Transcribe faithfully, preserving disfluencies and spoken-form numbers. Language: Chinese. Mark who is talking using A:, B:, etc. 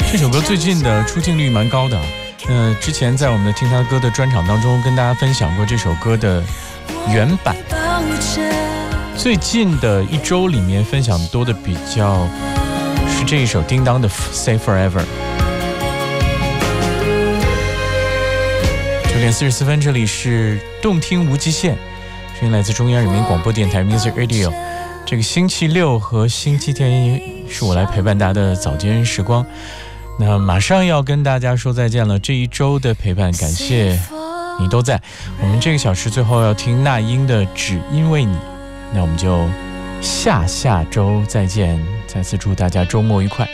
A: 这首歌最近的出镜率蛮高的，呃，之前在我们的听他歌的专场当中跟大家分享过这首歌的原版。最近的一周里面分享多的比较是这一首叮当的 Say Forever。九点四十四分，这里是动听无极限，声音来自中央人民广播电台 Music Radio。这个星期六和星期天是我来陪伴大家的早间时光，那马上要跟大家说再见了。这一周的陪伴，感谢你都在。我们这个小时最后要听那英的《只因为你》，那我们就下下周再见。再次祝大家周末愉快。